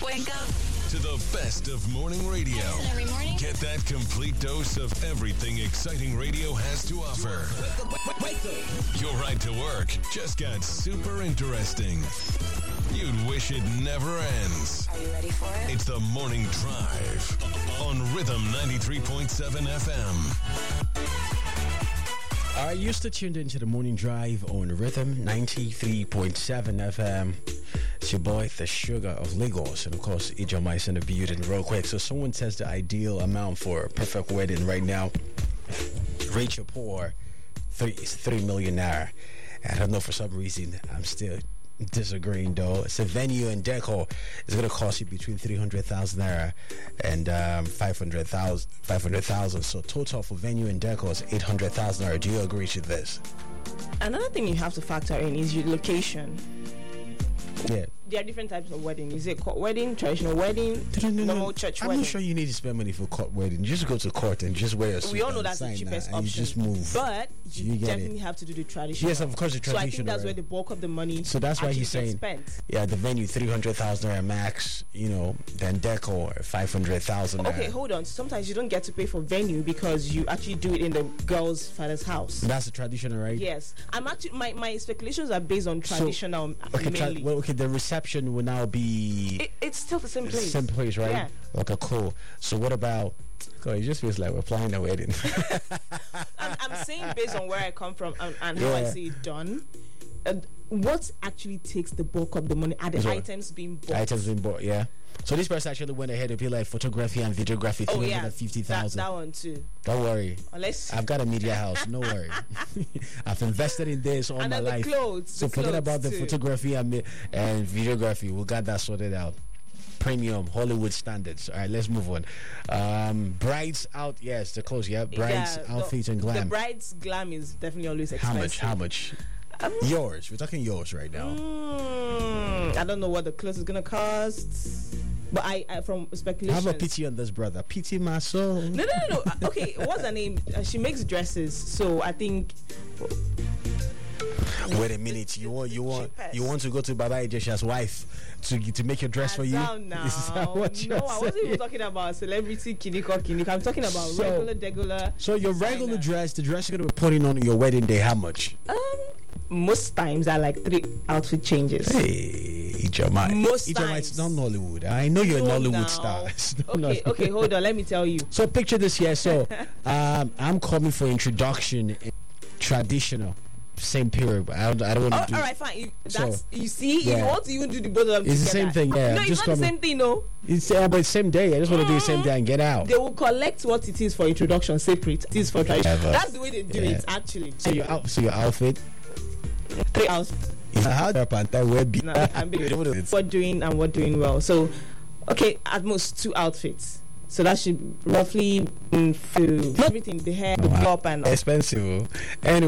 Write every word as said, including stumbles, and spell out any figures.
Wake up to the best of morning radio. every morning. Get that complete dose of everything exciting radio has to offer. Your ride to work just got super interesting. You'd wish it never ends. Are you ready for it? It's the Morning Drive on Rhythm ninety-three point seven F M. All right, you're still tuned into the Morning Drive on Rhythm ninety-three point seven F M. It's your boy, The Sugar of Lagos. And of course, Ijomai's in the building real quick. So someone says the ideal amount for a perfect wedding right now. Rachel Poor, three, three million naira. I don't know, for some reason, I'm still disagreeing though. It's a venue and decor. It's going to cost you between three hundred thousand naira and um, five hundred thousand. five hundred thousand. So total for venue and decor is eight hundred thousand naira. Do you agree to this? Another thing you have to factor in is your location. Yeah. There are different types of wedding. Is it court wedding, traditional wedding, No, no, no. normal church I'm wedding? not sure you need to spend money for court wedding. You just go to court and just wear a suit. We all know and that's the sign cheapest that, and option. you just move. But you, You get definitely it. have to do the traditional. Yes, of course, the So I think traditional, that's right. where the bulk of the money. So that's why actually he's gets saying, spent. yeah, the venue three hundred thousand naira max, you know, then decor five hundred thousand. Okay, hold on. Sometimes you don't get to pay for venue because you actually do it in the girl's father's house. That's the traditional, right? Yes, I'm actually my, my speculations are based on traditional. Okay, tra- mainly. well, okay, the reception will now be it, it's still the same place. same place, right? Yeah. Okay, cool. So what about? God, it just feels like we're planning a wedding. I'm, I'm saying based on where I come from and, and how I Yeah. see it done. Uh, what actually takes the bulk of the money are the Is what? items being bought. Items being bought, yeah. So this person actually went ahead and paid like photography and videography, Oh three yeah, hundred fifty that, thousand. that one too. Don't worry. Unless I've got a media house. No worry. I've invested in this all and my then the life. clothes. So the forget clothes about the too. photography and, mi- and videography. We got that sorted out. Premium Hollywood standards. All right, let's move on. Um, brides out. Yes, the clothes. Yeah, brides Yeah, outfits the, and glam. The bride's glam is definitely always How expensive. much? How much? Um, Yours. We're talking yours right now. Mm, I don't know what the clothes is gonna cost, but I, I from speculation. Have a pity on this brother. Pity my soul. No, no, no, no. Uh, okay, what's her name? Uh, she makes dresses, so I think. Wait a minute. You want you want Cheapest. you want to go to Baba Ijesha's wife to to make your dress for you? Calm down. Is that what no, you're I wasn't even saying? talking about celebrity kiniko kiniko. I'm talking about So- regular, regular. So your regular designer. dress, the dress you're gonna be putting on your wedding day, how much? Um, most times I like three outfit changes. Hey, Ijoma. Most Ijoma, it's not times. Nollywood. I know you're a No, Nollywood now. star. It's not Okay, Nollywood. okay, hold on. Let me tell you. So picture this here. So um, I'm coming for introduction in traditional, same period. But I don't, I don't want to Oh, do. all right, fine. You, So, that's you see. If yeah. you want to even do the both of them It's the together. same thing, yeah, No, I'm it's just not the coming- same thing. No, It's uh, but same day. I just want to do the same day and get out. they will collect what it is for introduction separate. It is for tradition. Yeah, but- That's the way they do yeah. it. Actually, So your out, so your outfit. three hours. Is how up and that will be. No, I'm being what doing and what doing well. So, okay, at most two outfits. So that should roughly mm, fill everything, the hair, the top, and Expensive. Anyway.